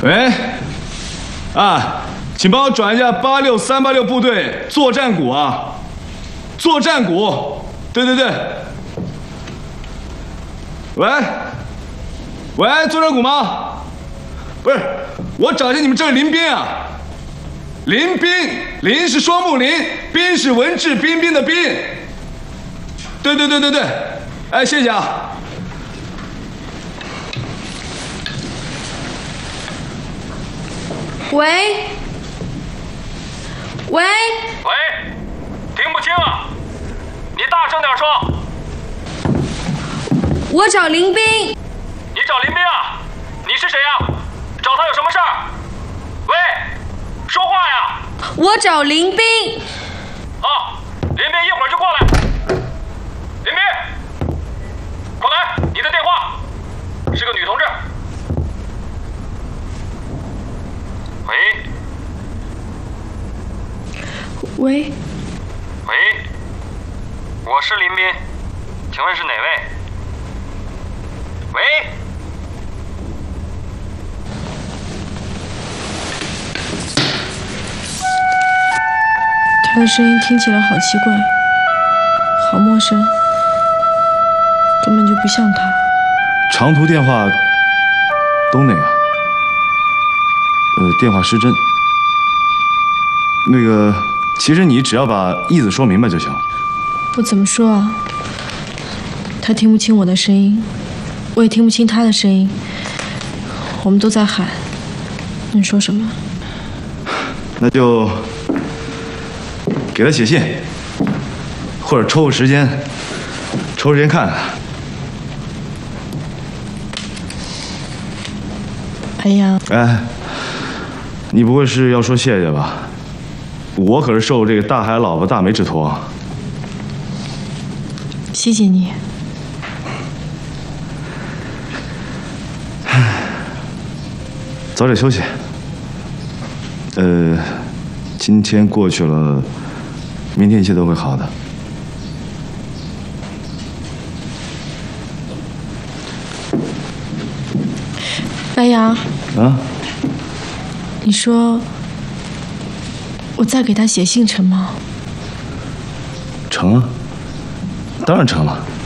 喂，啊，请帮我转一下86386部队作战股啊，作战股，对。喂，作战股吗？不是，我找一下你们这儿林斌啊，林斌，林是双木林，斌是文质彬彬的彬，对，哎，谢谢啊。 喂， 听不清啊，你大声点说。 我找林斌。 你找林斌啊？你是谁呀？找他有什么事儿？喂，说话呀！ 我找林斌。 啊，林斌一会儿就过来。林斌，快来，你的电话，是个女同志。喂，我是林斌，请问是哪位？喂， 他的声音听起来好奇怪，好陌生，根本就不像他。 长途电话东哪啊？电话失真。那个，其实你只要把意思说明白就行。 我怎么说啊？他听不清我的声音，我也听不清他的声音。我们都在喊，能说什么？ 那就给他写信，或者抽个时间看看。 白杨， 哎，你不会是要说谢谢吧？我可是受这个大海老婆大美之托。 谢谢你。 早点休息。今天过去了，明天一切都会好的。 白杨。 啊？ 你说我再给他写信成吗？ 成啊，当然成了。